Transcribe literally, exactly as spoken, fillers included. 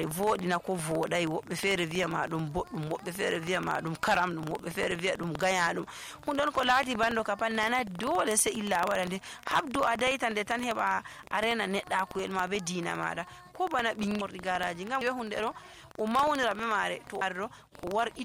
voɗina ko voɗai, woɓɓe feere wiya ma ɗum boɗɗum, woɓɓe feere wiya ma ɗum karam ɗum, woɓɓe feere wiya ɗum gaya ɗum. Hunde ko laati bando ka pat nana dole sai illa waɗa nde habdu a daita nde tan heɓa a rena neɗɗakuyel ma be diina maɗa ko bana ɓingorɗi garaji ngam hunde ɗo o mawnira be mare to arɗo o war